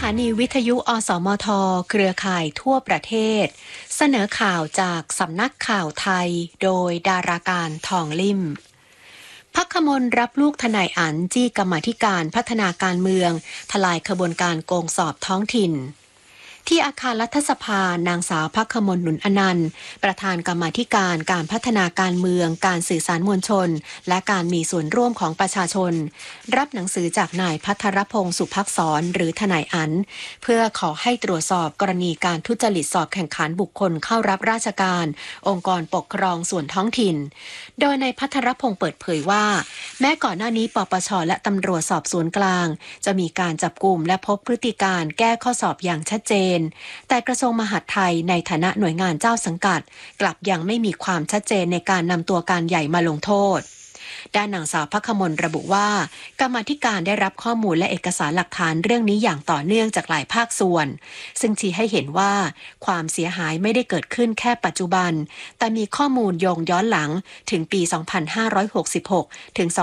านีวิทยุอสมทเครือข่ายทั่วประเทศเสนอข่าวจากสำนักข่าวไทยโดยดาราการทองลิ่มภักขมลรับลูกทนายอั๋นจี้กรรมาธิการพัฒนาการเมืองทลายขบวนการโกงสอบท้องถิ่นที่อาคารรัฐสภานางสาวภักขมลหนุนอนันต์ประธานกรรมาธิการการพัฒนาการเมืองการสื่อสารมวลชนและการมีส่วนร่วมของประชาชนรับหนังสือจากนายภัทรพงศ์สุภักษรหรือทนายอั๋นเพื่อขอให้ตรวจสอบกรณีการทุจริตสอบแข่งขันบุคคลเข้ารับราชการองค์กรปกครองส่วนท้องถิ่นโดยนายภัทรพงศ์เปิดเผยว่าแม้ก่อนหน้านี้ปปชและตำรวจสอบสวนกลางจะมีการจับกุมและพบพฤติการแก้ข้อสอบอย่างชัดเจนแต่กระทรวงมหาดไทยในฐานะหน่วยงานเจ้าสังกัดกลับยังไม่มีความชัดเจนในการนำตัวการใหญ่มาลงโทษด้านนางสาวภักขมลระบุว่ากรรมาธิการได้รับข้อมูลและเอกสารหลักฐานเรื่องนี้อย่างต่อเนื่องจากหลายภาคส่วนซึ่งชี้ให้เห็นว่าความเสียหายไม่ได้เกิดขึ้นแค่ปัจจุบันแต่มีข้อมูลโยงย้อนหลังถึงปี 2566 ถึง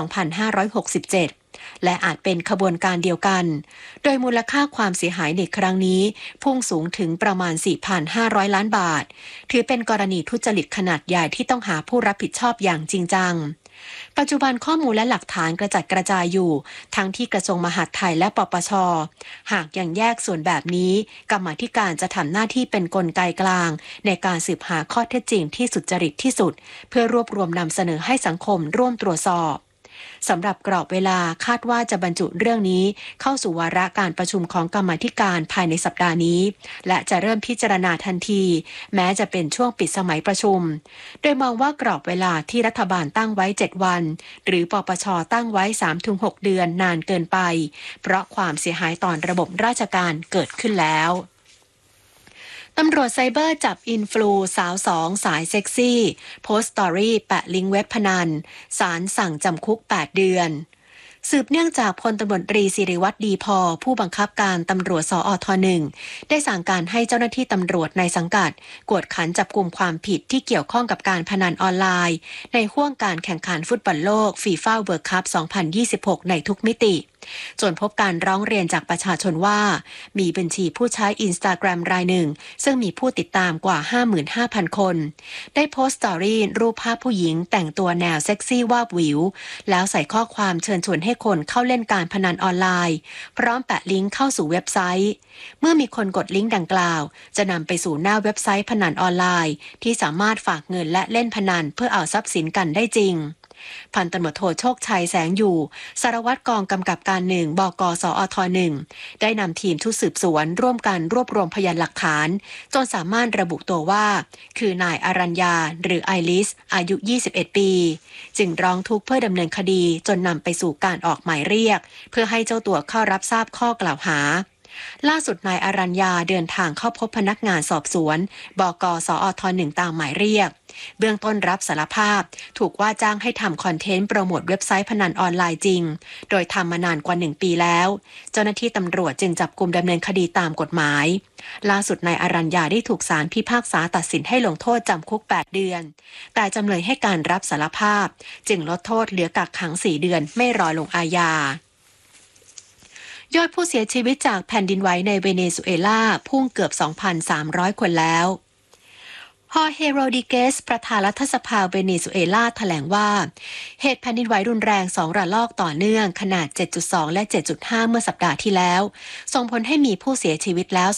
2567และอาจเป็นขบวนการเดียวกันโดยมูลค่าความเสียหายในครั้งนี้พุ่งสูงถึงประมาณ 4,500 ล้านบาทถือเป็นกรณีทุจริตขนาดใหญ่ที่ต้องหาผู้รับผิดชอบอย่างจริงจังปัจจุบันข้อมูลและหลักฐานกระจัดกระจายอยู่ทั้งที่กระทรวงมหาดไทยและปปช.หากยังแยกส่วนแบบนี้กรรมาธิการจะทำหน้าที่เป็นกลไกกลางในการสืบหาข้อเท็จจริงที่สุจริตที่สุดเพื่อรวบรวมนำเสนอให้สังคมร่วมตรวจสอบสำหรับกรอบเวลาคาดว่าจะบรรจุเรื่องนี้เข้าสู่วาระการประชุมของกรรมาธิการภายในสัปดาห์นี้และจะเริ่มพิจารณาทันทีแม้จะเป็นช่วงปิดสมัยประชุมโดยมองว่ากรอบเวลาที่รัฐบาลตั้งไว้7วันหรือปปช.ตั้งไว้ 3-6 เดือนนานเกินไปเพราะความเสียหายต่อระบบราชการเกิดขึ้นแล้วตำรวจไซเบอร์จับอินฟลูสาว2สายเซ็กซี่โพสต์สตอรี่แปะลิงก์เว็บพนันศาลสั่งจำคุก8 เดือนสืบเนื่องจากพลตำรวจตรีศิริวัฒน์ดีพอผู้บังคับการตำรวจสอท1ได้สั่งการให้เจ้าหน้าที่ตำรวจในสังกัดกวดขันจับกุมความผิดที่เกี่ยวข้องกับการพนันออนไลน์ในห้วงการแข่งขันฟุตบอลโลกฟีฟ่าเวิลด์คัพ 2026 ในทุกมิติจนพบการร้องเรียนจากประชาชนว่ามีบัญชีผู้ใช้ Instagram รายหนึ่งซึ่งมีผู้ติดตามกว่า 55,000 คนได้โพสต์สตอรี่รูปภาพผู้หญิงแต่งตัวแนวเซ็กซี่วาบหวิวแล้วใส่ข้อความเชิญชวนให้คนเข้าเล่นการพนันออนไลน์พร้อมแปะลิงก์เข้าสู่เว็บไซต์เมื่อมีคนกดลิงก์ดังกล่าวจะนำไปสู่หน้าเว็บไซต์พนันออนไลน์ที่สามารถฝากเงินและเล่นพนันเพื่อเอาทรัพย์สินกันได้จริงพันตำรวจโทโชคชัยแสงอยู่สารวัตรกองกำกับการ1 บก.สอท1ได้นำทีมชุดสืบสวนร่วมกันรวบรวมพยานหลักฐานจนสามารถระบุตัวว่าคือนายอารัญญาหรือไอริสอายุ21 ปีจึงร้องทุกข์เพื่อดำเนินคดีจนนำไปสู่การออกหมายเรียกเพื่อให้เจ้าตัวเข้ารับทราบข้อกล่าวหาล่าสุดนายอารัญญาเดินทางเข้าพบพนักงานสอบสวนบก.สอท1ตามหมายเรียกเบื้องต้นรับสารภาพถูกว่าจ้างให้ทำคอนเทนต์โปรโมทเว็บไซต์พนันออนไลน์จริงโดยทำมานานกว่า1 ปีแล้วเจ้าหน้าที่ตำรวจจึงจับกุมดำเนินคดีตามกฎหมายล่าสุดนายอารัญญาได้ถูกศาลพิพากษาตัดสินให้ลงโทษจำคุก8 เดือนแต่จำเลยให้การรับสารภาพจึงลดโทษเหลือกักขัง4 เดือนไม่รอลงอาญายอดผู้เสียชีวิตจากแผ่นดินไหวในเวเนซุเอลาพุ่งเกือบ 2,300 คนแล้วฮอร์เฮโรดิเกสประธานรัฐสภาเวเนซุเอลาแถลงว่าเหตุแผ่นดินไหวรุนแรง2 ระลอกต่อเนื่องขนาด 7.2 และ 7.5 เมื่อสัปดาห์ที่แล้วส่งผลให้มีผู้เสียชีวิตแล้ว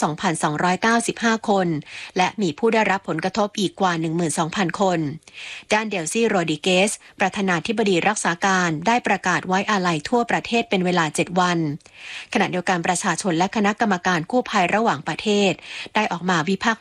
2,295 คนและมีผู้ได้รับผลกระทบอีกกว่า 12,000 คนด้านเดลซี่โรดิเกสประธานาธิบดีรักษาการได้ประกาศไว้อาลัยทั่วประเทศเป็นเวลา7 วันขณะเดียวกันประชาชนและคณะกรรมการกู้ภัยระหว่างประเทศได้ออกมาวิพากษ์